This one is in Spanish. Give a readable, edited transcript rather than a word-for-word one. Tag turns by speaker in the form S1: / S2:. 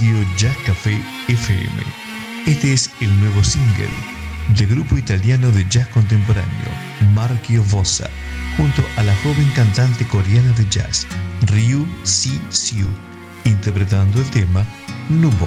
S1: Radio Jazz Café FM. Este es el nuevo single del grupo italiano de jazz contemporáneo Marchio Vossa, junto a la joven cantante coreana de jazz Ryu Si Siu, interpretando el tema Nubo.